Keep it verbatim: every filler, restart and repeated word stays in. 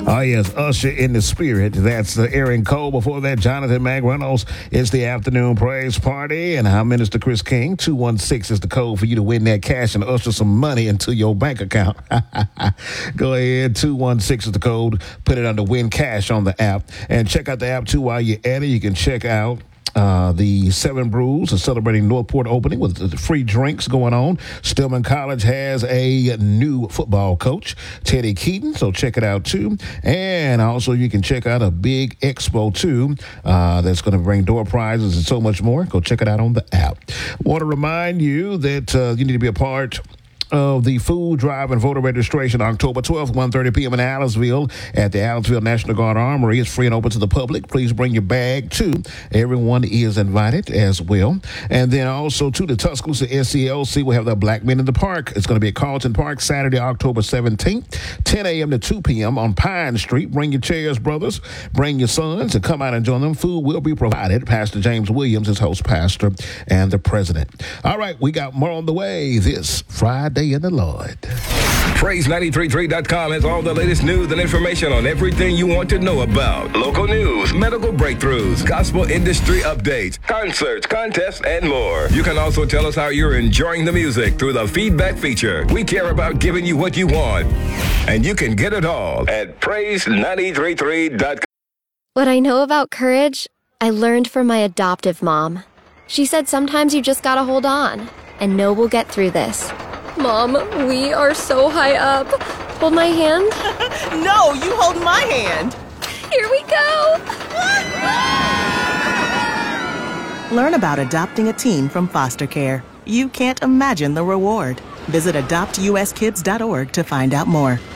Oh, yes, Usher in the Spirit. That's uh, Aaron Cole. Before that, Jonathan McReynolds. It's the afternoon praise party. And I'm Minister Chris King. two one six is the code for you to win that cash and usher some money into your bank account. Go ahead. two one six is the code. Put it under Win Cash on the app. And check out the app, too, while you're at it. You can check out Uh, the Seven Brews are celebrating Northport opening with the free drinks going on. Stillman College has a new football coach, Teddy Keaton, so check it out too. And also you can check out a big expo too uh, that's going to bring door prizes and so much more. Go check it out on the app. Want to remind you that uh, you need to be a part of the food drive and voter registration October twelfth, one thirty p.m. in Allentsville at the Allentsville National Guard Armory. It's free and open to the public. Please bring your bag, too. Everyone is invited as well. And then also, to the Tuscaloosa S C L C, we have the Black Men in the Park. It's going to be at Carlton Park Saturday, October seventeenth, ten a.m. to two p.m. on Pine Street. Bring your chairs, brothers. Bring your sons and come out and join them. Food will be provided. Pastor James Williams is host pastor and the president. All right, we got more on the way this Friday in the Lord. Praise nine three three dot com has all the latest news and information on everything you want to know about. Local news, medical breakthroughs, gospel industry updates, concerts, contests, and more. You can also tell us how you're enjoying the music through the feedback feature. We care about giving you what you want, and you can get it all at praise nine three three dot com. What I know about courage, I learned from my adoptive mom. She said sometimes you just gotta hold on and know we'll get through this. Mom, we are so high up. Hold my hand. No, you hold my hand. Here we go. Learn about adopting a teen from foster care. You can't imagine the reward. Visit adopt u s kids dot org to find out more.